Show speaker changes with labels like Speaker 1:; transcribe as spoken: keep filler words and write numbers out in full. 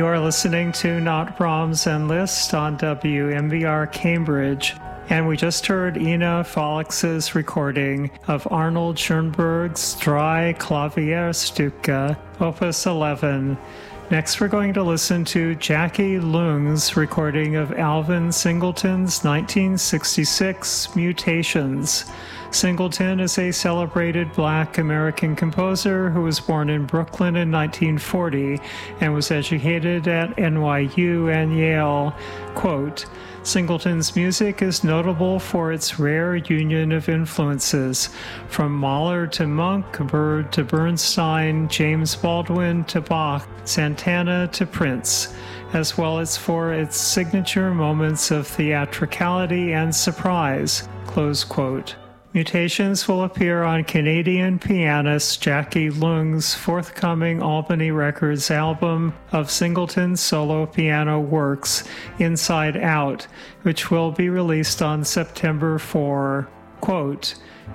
Speaker 1: You are listening to Not Brahms and Liszt on W M B R Cambridge, and we just heard Ina Folix's recording of Arnold Schoenberg's Drei Klavierstücke, Opus eleven. Next, we're going to listen to Jackie Lung's recording of Alvin Singleton's nineteen sixty-six Mutations. Singleton is a celebrated Black American composer who was born in Brooklyn in nineteen forty and was educated at N Y U and Yale. Quote, Singleton's music is notable for its rare union of influences, from Mahler to Monk, Bird to Bernstein, James Baldwin to Bach, Santana to Prince, as well as for its signature moments of theatricality and surprise. Close quote. Mutations will appear on Canadian pianist Jackie Lung's forthcoming Albany Records album of Singleton's solo piano works, Inside Out, which will be released on September fourth. Quote,